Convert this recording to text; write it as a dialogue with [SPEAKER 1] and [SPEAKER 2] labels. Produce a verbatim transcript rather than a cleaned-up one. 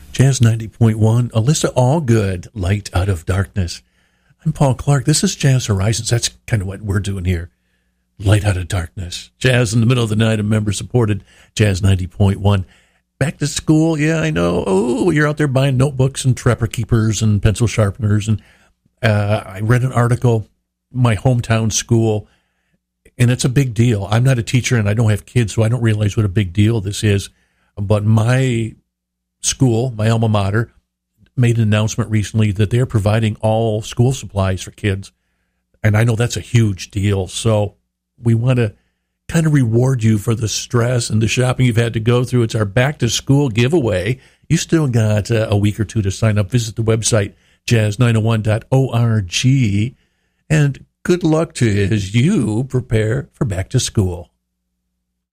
[SPEAKER 1] Jazz ninety point one, Alyssa Allgood, Light Out of Darkness. I'm Paul Clark. This is Jazz Horizons. That's kind of what we're doing here. Light Out of Darkness. Jazz in the middle of the night, a member-supported Jazz ninety point one. Back to school, yeah, I know. Oh, you're out there buying notebooks and Trapper Keepers and pencil sharpeners. And uh, I read an article, my hometown school, and it's a big deal. I'm not a teacher and I don't have kids, so I don't realize what a big deal this is. But my school, my alma mater, made an announcement recently that they're providing all school supplies for kids. And I know that's a huge deal. So we want to kind of reward you for the stress and the shopping you've had to go through. It's our back to school giveaway. You still got uh, a week or two to sign up. Visit the website, jazz nine oh one dot org. And good luck to you as you prepare for back to school.